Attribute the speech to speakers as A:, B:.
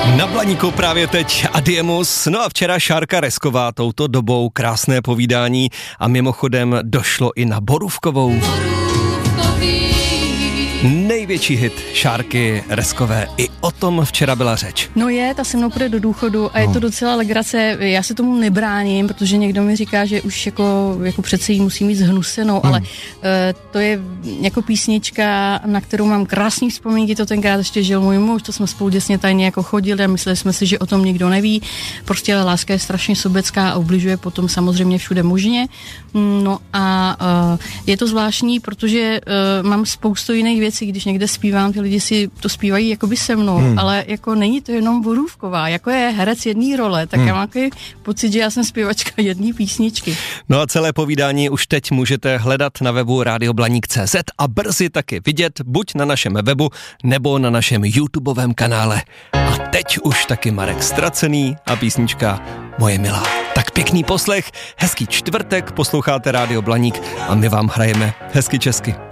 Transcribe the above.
A: Na Blaníku právě teď Adiemus, no a včera Šárka Resková touto dobou krásné povídání a mimochodem došlo i na Borůvkovou. Největší hit Šárky Reskové, i o tom včera byla řeč.
B: No ta se mnou půjde do důchodu a je to docela legrace, já se tomu nebráním, protože někdo mi říká, že už jako přece jí musí mít zhnusenou, ale to je jako písnička, na kterou mám krásný vzpomínky, to tenkrát ještě žil můj muž, to jsme spolu děsně tajně jako chodili a mysleli jsme si, že o tom nikdo neví, prostě láska je strašně sobecká a ubližuje potom samozřejmě všude možně, no a je to zvláštní, protože mám spoustu jiných věcí, když někde zpívám, ty lidi si to zpívají jakoby se mnou, ale jako není to jenom Borůvková, jako je herec jedné role, tak já mám takový pocit, že já jsem zpěvačka jedné písničky.
A: No a celé povídání už teď můžete hledat na webu radioblanik.cz a brzy taky vidět buď na našem webu, nebo na našem YouTubeovém kanále. A teď už taky Marek Ztracený a písnička Moje milá. Tak pěkný poslech, hezký čtvrtek, posloucháte Rádio Blaník a my vám hrajeme hezky česky.